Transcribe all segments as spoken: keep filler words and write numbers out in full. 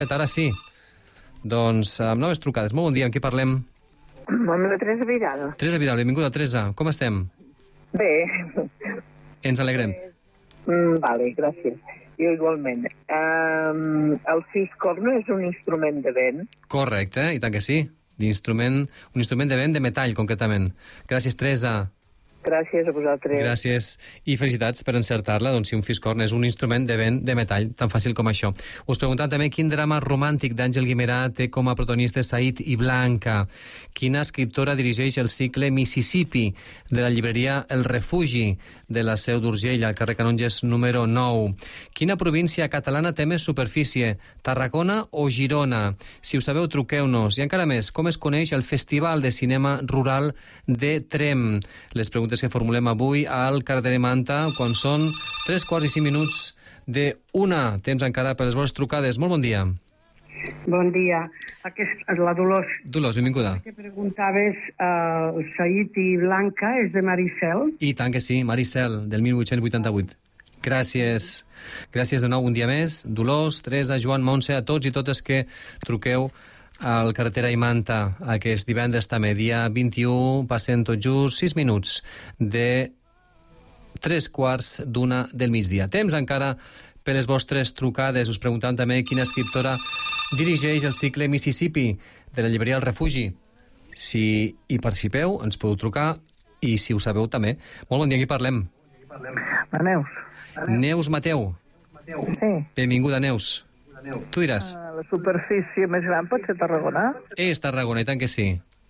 Ara sí. Doncs amb noves trucades. Molt bon dia, amb qui parlem? Amb la Teresa Vidal. Teresa Vidal, benvinguda, Teresa. Com estem? Bé. Ens alegrem. Mm, vale, gràcies. Jo igualment. Um, el fiscorno és un instrument de vent? Correcte, i tant que sí. D'instrument, un instrument de vent de metall, concretament. Gràcies, Teresa. Gràcies a vosaltres. Gràcies i felicitats per encertar-la. Doncs si un fiscorn és un instrument de vent de metall, tan fàcil com això. Us preguntant també quin drama romàntic d'Àngel Guimerà té com a protagonistes Said i Blanca. Quina escriptora dirigeix el cicle Mississippi de la llibreria El Refugi de la Seu d'Urgell, al carrer Canonges número nou. Quina província catalana té més superfície, Tarragona o Girona? Si ho sabeu, truqueu-nos. I encara més, com es coneix el Festival de Cinema Rural de Trem? Les preguntes que formulem avui al carrer Manta, quan són tres quarts i cinc minuts de una. Temps encara per les vostres trucades. Molt bon dia. Bon dia. Aquest, la Dolors. Dolors, benvinguda. Que preguntaves, uh, el Said i Blanca és de Maricel? I tant que sí, Maricel, del mil vuit-cents vuitanta-vuit. Gràcies. Gràcies de nou un dia més. Dolors, Teresa, Joan, Montse, a tots i totes que truqueu al carretera i Manta aquest divendres també, dia vint-i-u, passen tot just sis minuts de tres quarts d'una del migdia. Temps encara per les vostres trucades. Us preguntant també quina escriptora dirigeix el cicle Mississippi de la llibreria El Refugi. Si hi participeu, ens podeu trucar, i si ho sabeu també. Molt bon dia, aquí parlem. La Neus. Neus Mateu. Sí. Benvinguda, Neus. Tu diràs. Uh, la superfície més gran pot ser Tarragona? És Tarragona, i tant que sí.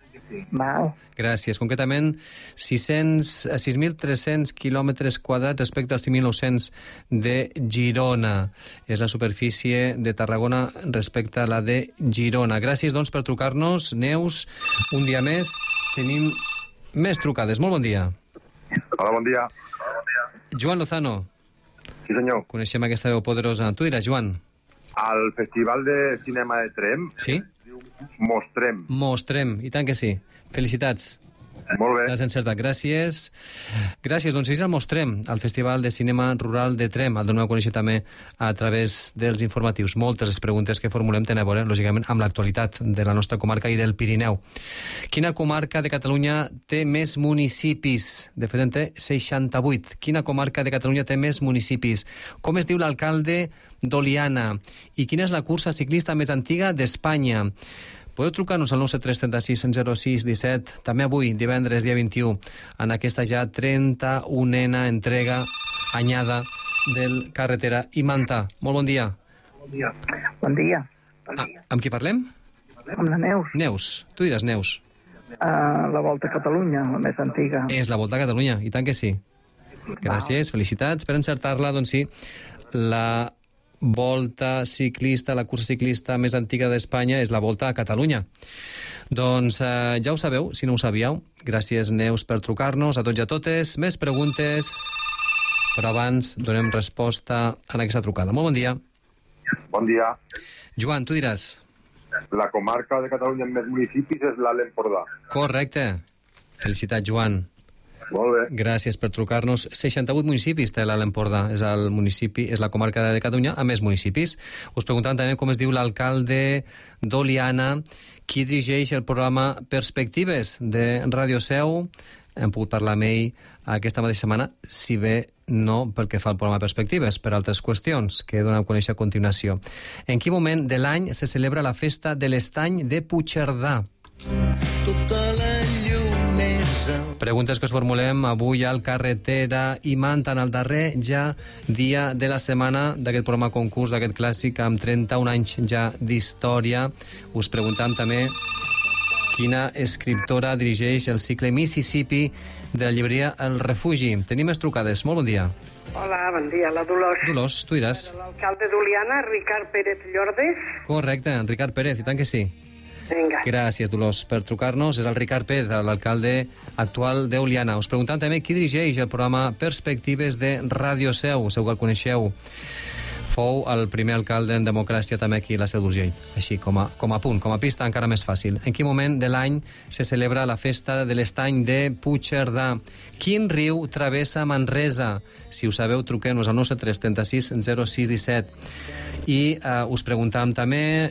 Val. Gràcies. Concretament, sis mil tres-cents quilòmetres quadrats respecte als cinc mil nou-cents de Girona. És la superfície de Tarragona respecte a la de Girona. Gràcies, doncs, per trucar-nos. Neus, un dia més. Tenim més trucades. Molt bon dia. Hola, bon dia. Joan Lozano. Sí, senyor. Coneixem aquesta veu poderosa. Tu diràs, Joan. Al Festival de Cinema de Trem Sí? Mostrem. Mostrem, i tant que sí. Felicitats. Molt bé. L'has encertat, gràcies. Gràcies, doncs segueix al Mostrem, al Festival de Cinema Rural de Trem. El doneu a conèixer també a través dels informatius. Moltes les preguntes que formulem tenen a veure, lògicament, amb l'actualitat de la nostra comarca i del Pirineu. Quina comarca de Catalunya té més municipis? De fet, en té seixanta-vuit. Quina comarca de Catalunya té més municipis? Com es diu l'alcalde d'Oliana? I quina és la cursa ciclista més antiga d'Espanya? Podeu trucar-nos al nou set tres sis zero sis un set, també avui, divendres, dia vint-i-u, en aquesta ja trenta-unena entrega anyada del Carretera i Manta. Molt bon dia. Bon dia. Bon dia. Ah, amb qui parlem? Amb la Neus. Neus. Tu diràs Neus. Uh, la Volta a Catalunya, la més antiga. És la Volta a Catalunya, i tant que sí. Gràcies, felicitats per encertar-la. Doncs sí, la volta ciclista, la cursa ciclista més antiga d'Espanya és la Volta a Catalunya. Doncs eh, ja ho sabeu, si no ho sabíeu. Gràcies, Neus, per trucar-nos, a tots i a totes. Més preguntes, però abans donem resposta a aquesta trucada. Molt bon dia. Bon dia. Joan, tu diràs. La comarca de Catalunya amb més municipis és l'Alt Empordà. Correcte. Felicitats, Joan. Molt bé. Gràcies per trucar-nos. seixanta-vuit municipis té l'Alt Empordà. És el municipi, és la comarca de Catalunya amb més municipis. Us preguntant també com es diu l'alcalde d'Oliana, qui dirigeix el programa Perspectives de Ràdio Seu. Hem pogut parlar amb ell aquesta mateixa setmana, si bé no pel que fa al programa Perspectives, per altres qüestions que donem a conèixer a continuació. En quin moment de l'any se celebra la festa de l'Estany de Puigcerdà? Tota la preguntes que us formulem avui al Carretera i Manta, en el darrer ja dia de la setmana d'aquest programa concurs, d'aquest clàssic amb trenta-un anys ja d'història. Us preguntam també quina escriptora dirigeix el cicle Mississippi de la llibreria El Refugi. Tenim més trucades. Molt bon dia. Hola, bon dia, la Dolors. Dolors, tu diràs. L'alcalde d'Oliana, Ricard Pérez Llordes. Correcte, Ricard Pérez, i tant que sí. Vinga. Gràcies, Dolors, per trucar-nos. És el Ricard Pérez, l'alcalde actual d'Oliana. Us preguntant també qui dirigeix el programa Perspectives de Ràdio Seu. Segur que el coneixeu. fou el primer alcalde en democràcia també aquí a la Seu d'Urgell. Així, com a, com a punt, com a pista encara més fàcil. En quin moment de l'any se celebra la festa de l'estany de Puigcerdà? Quin riu travessa Manresa? Si ho sabeu, truqueu-nos al nou set tres, trenta-sis, zero sis, disset. I eh, us preguntàvem també